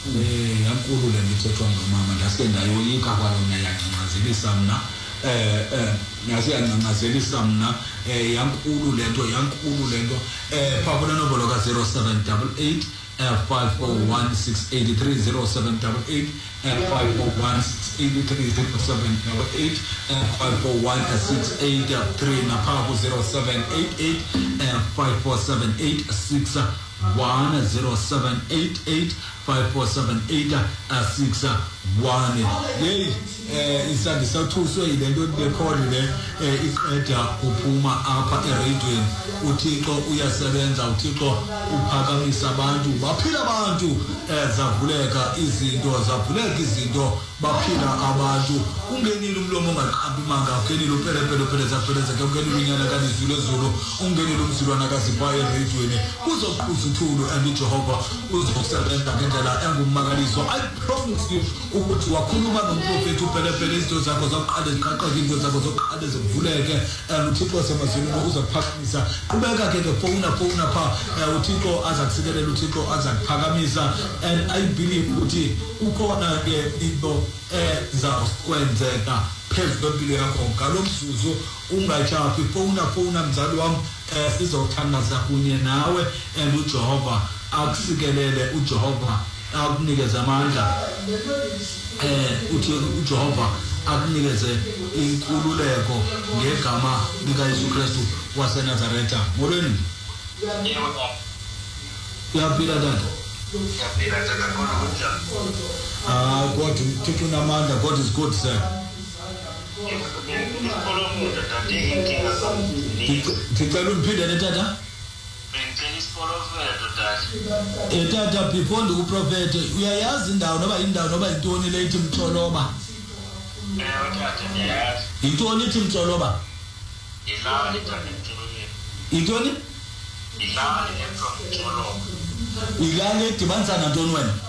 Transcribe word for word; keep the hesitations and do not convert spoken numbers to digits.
eh yankulu le mithethwa ngomama ndasike ndayoyika kwayona yancancazelisa mna eh eh ngase yancancazelisa mna eh yankulu lento yankulu lento eh phakuna nombolo ka zero seven eight eight five four one six eight three zero seven eight eight five four one six eight three zero seven eight five four one six eight three na phaku zero seven eight eight five four seven eight six one zero seven eight eight five four seven eight six one. Yey eh isandi sathuswe yilento record le iqeda kuphuma apha eradioini. uThixo uyasebenza, uThixo uphakamisa abantu, baphila abantu ezavuleka izinto zavuleka izinto baphila abantu. Ungenile umlomo ongaqhabi manga, ungenile upelepele upheleza pheleza ke ungenile unyana kanizulu ezulu, ungenile umzulwana kazipaye eradioini. Kuzoqhuza uthulu and uJehova uzosebenza ngendlela engummangaliso. I promise you ukuthi wakhuluma nomprofeti upelepele izinto zakho zokuqala ziqaqeke, izinto zakho zokuqala zivuleke and uThixo semazulwini uzophakamisa. Qhubeka ke ke phone phone pha uThixo azakusikelela, uThixo azakuphakamisa and I believe ukuthi ukhona ke into ezakwenzeka phezu kwempilo yakho ngalomzuzu. Ungachafi, phone phone mzali wami, sizothandaza kunye nawe and uJehova akusikelele, uJehova akunikeze amandla, eh uthi uJehova akunikeze inkululeko ngegama lika Yesu Kristu waseNazaretha. Molweni yaphila tata, yaphila tata khona kunjani? Ah, God Thixo unamandla, God is good sir. Ngicela ungiphindele tata. Eh tata, before ndikuprofete uyayazi indawo noba indawo noba intoni le ithi Mtholoba? Eh tata ndiyayazi. Intoni ithi Mtholoba? Ilali tata Mtholoba. Intoni? Ilali from Mtholoba. Ilali edibanisa nantoni wena?